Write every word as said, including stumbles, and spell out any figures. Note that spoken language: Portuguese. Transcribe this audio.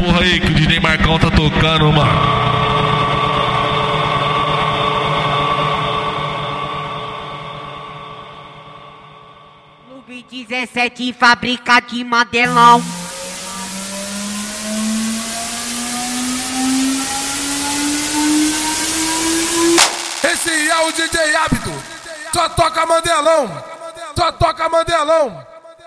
porra aí que o D J Marcão tá tocando, mano. Clube dezessete, fábrica de Mandelão. Esse é o D J Hábito, só toca Mandelão, só toca Mandelão.